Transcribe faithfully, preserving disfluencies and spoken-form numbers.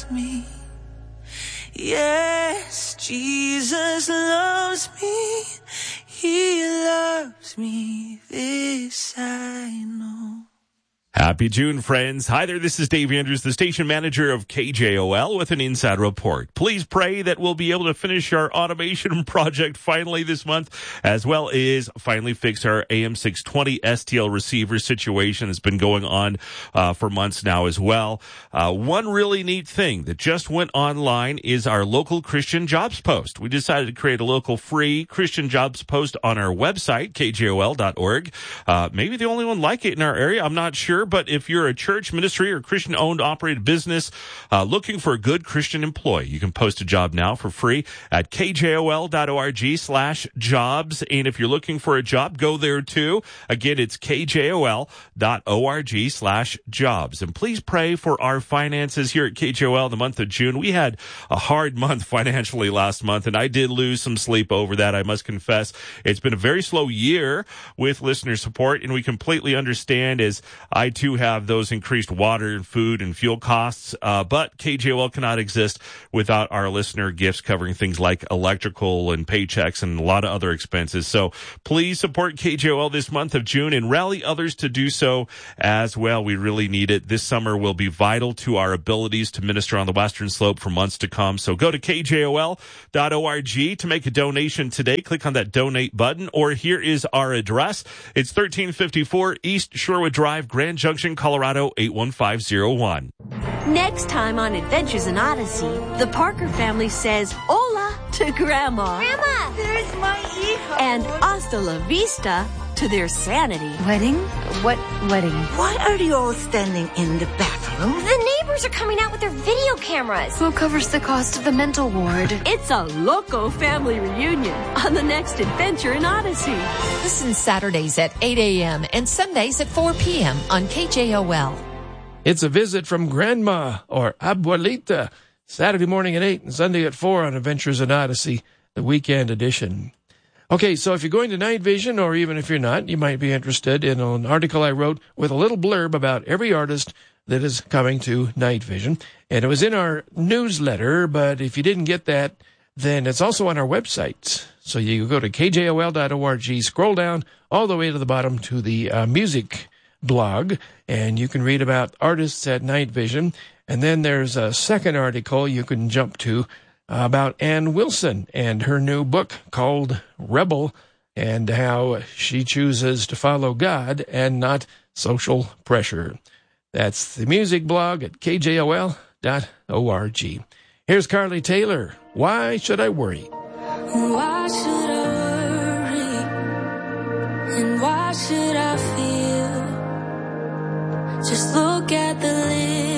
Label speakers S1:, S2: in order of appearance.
S1: me. Yes, Jesus loves me. He loves me. This I know.
S2: Happy June, friends. Hi there, this is Dave Andrews, the station manager of K J O L with an inside report. Please pray that we'll be able to finish our automation project finally this month, as well as finally fix our A M six twenty S T L receiver situation that's been going on uh, for months now as well. Uh, one really neat thing that just went online is our local Christian jobs post. We decided to create a local free Christian jobs post on our website, K J O L dot org. Uh, maybe the only one like it in our area, I'm not sure. But if you're a church, ministry, or Christian-owned, operated business uh, looking for a good Christian employee, you can post a job now for free at K J O L dot org slash jobs. And if you're looking for a job, go there too. Again, it's K J O L dot org slash jobs. And please pray for our finances here at K J O L in the month of June. We had a hard month financially last month, and I did lose some sleep over that, I must confess. It's been a very slow year with listener support, and we completely understand as I too have those increased water and food and fuel costs, uh, but K J O L cannot exist without our listener gifts covering things like electrical and paychecks and a lot of other expenses. So please support K J O L this month of June and rally others to do so as well. We really need it. This summer will be vital to our abilities to minister on the Western Slope for months to come. So go to K J O L dot org to make a donation today. Click on that donate button, or here is our address. It's thirteen fifty-four East Sherwood Drive, Grand Junction, Colorado, eight one five zero one.
S3: Next time on Adventures in Odyssey, the Parker family says hola to Grandma.
S4: Grandma, there's my hijo.
S3: And hasta la vista to their sanity.
S5: Wedding? What wedding?
S4: Why are you all standing in the bathroom?
S6: The neighbors are coming out with their video cameras.
S5: Who covers the cost of the mental ward?
S3: It's a loco family reunion on the next Adventure in Odyssey.
S7: Listen Saturdays at eight a.m. and Sundays at four p.m. on K J O L.
S8: It's a visit from Grandma or Abuelita. Saturday morning at eight and Sunday at four on Adventures in Odyssey, the weekend edition. Okay, so if you're going to Night Vision, or even if you're not, you might be interested in an article I wrote with a little blurb about every artist that is coming to Night Vision. And it was in our newsletter, but if you didn't get that, then it's also on our website. So you go to K J O L dot org, scroll down all the way to the bottom to the uh, music blog, and you can read about artists at Night Vision. And then there's a second article you can jump to about Ann Wilson and her new book called Rebel, and how she chooses to follow God and not social pressure. That's the music blog at K J O L dot org. Here's Carly Taylor. Why should I worry?
S1: Why should I worry? And why should I fear? Just look at the list.